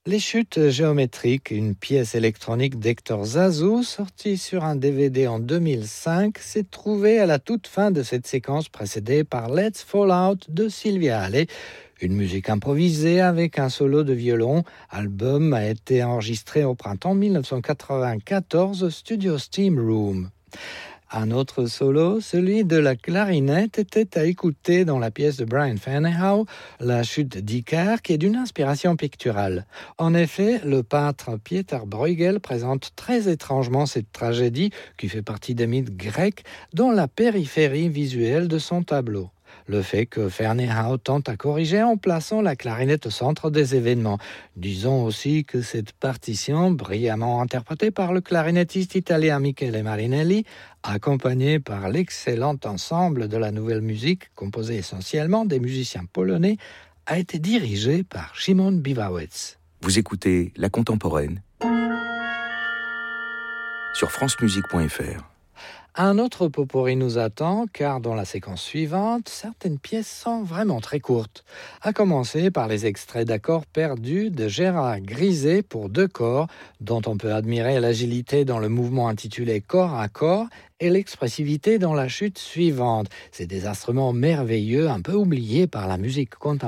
Les chutes géométriques, une pièce électronique d'Hector Zazou, sortie sur un DVD en 2005, s'est trouvée à la toute fin de cette séquence précédée par Let's Fall Out de Sylvia Alley, une musique improvisée avec un solo de violon. L'album a été enregistré au printemps 1994 au Studio Steam Room. Un autre solo, celui de la clarinette, était à écouter dans la pièce de Brian Ferneyhough, La chute d'Icare, qui est d'une inspiration picturale. En effet, le peintre Pieter Bruegel présente très étrangement cette tragédie, qui fait partie des mythes grecs, dans la périphérie visuelle de son tableau. Le fait que Ferneyhough tente à corriger en plaçant la clarinette au centre des événements. Disons aussi que cette partition, brillamment interprétée par le clarinettiste italien Michele Marinelli, accompagné par l'excellent ensemble de la nouvelle musique, composé essentiellement des musiciens polonais, a été dirigée par Szymon Biwałęcz. Vous écoutez La Contemporaine sur francemusique.fr. Un autre potpourri nous attend, car dans la séquence suivante, certaines pièces sont vraiment très courtes. À commencer par les extraits d'accords perdus de Gérard Griset pour 2 corps, dont on peut admirer l'agilité dans le mouvement intitulé Corps à corps et l'expressivité dans la chute suivante. C'est des instruments merveilleux, un peu oubliés par la musique contemporaine.